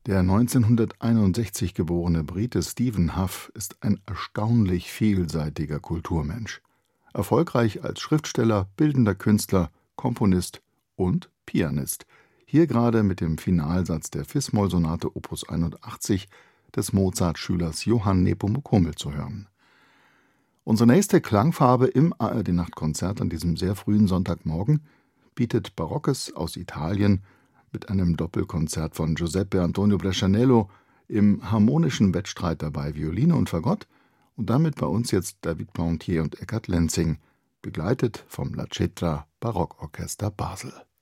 Der 1961 geborene Brite Stephen Hough ist ein erstaunlich vielseitiger Kulturmensch. Erfolgreich als Schriftsteller, bildender Künstler, Komponist und Pianist. Hier gerade mit dem Finalsatz der Fis-Moll-Sonate Opus 81 des Mozart-Schülers Johann Nepomuk Hummel zu hören. Unsere nächste Klangfarbe im ARD-Nachtkonzert an diesem sehr frühen Sonntagmorgen bietet Barockes aus Italien mit einem Doppelkonzert von Giuseppe Antonio Brescianello im harmonischen Wettstreit dabei Violine und Fagott und damit bei uns jetzt David Plantier und Eckhard Lenzing, begleitet vom La Cetra Barockorchester Basel.